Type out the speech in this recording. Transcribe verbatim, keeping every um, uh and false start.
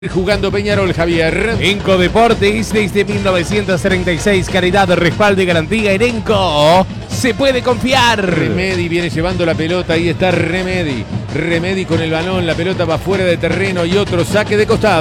Jugando Peñarol, Javier. Enco Deportes, desde mil novecientos treinta y seis, calidad, respaldo y garantía. En Enco se puede confiar. Remedi viene llevando la pelota, ahí está Remedi. Remedi con el balón, la pelota va fuera de terreno y otro saque de costado.